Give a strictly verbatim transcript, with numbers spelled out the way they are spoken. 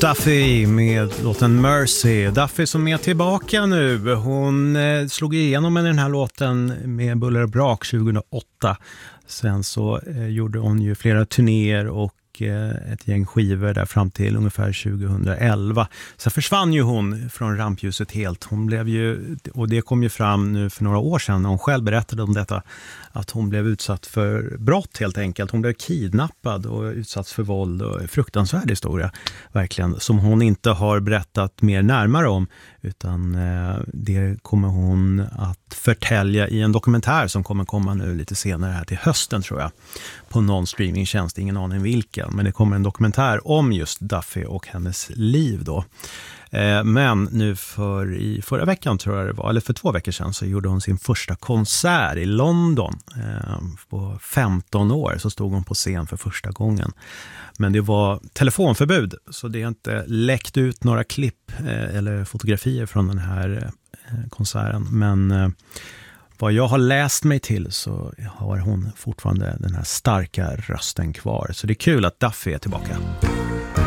Duffy med låten Mercy. Duffy som är tillbaka nu. Hon eh, slog igenom med den här låten med Buller och Brak tjugohundraåtta. Sen så eh, gjorde hon ju flera turnéer och ett gäng skivor där fram till ungefär tjugohundraelva. Så försvann ju hon från rampljuset helt. Hon blev ju, och det kom ju fram nu för några år sedan när hon själv berättade om detta, att hon blev utsatt för brott helt enkelt. Hon blev kidnappad och utsatt för våld och fruktansvärd historia verkligen, som hon inte har berättat mer närmare om, utan eh, det kommer hon att förtälja i en dokumentär som kommer komma nu lite senare här till hösten tror jag, på någon streamingtjänst, ingen aning vilken, men det kommer en dokumentär om just Duffy och hennes liv då. Eh, men nu för i förra veckan tror jag det var, eller för två veckor sedan, så gjorde hon sin första konsert i London. Eh, på femton år så stod hon på scen för första gången. Men det var telefonförbud, så det är inte läckt ut några klipp eh, eller fotografier från den här eh, konserten. Men eh, vad jag har läst mig till så har hon fortfarande den här starka rösten kvar. Så det är kul att Duffy är tillbaka.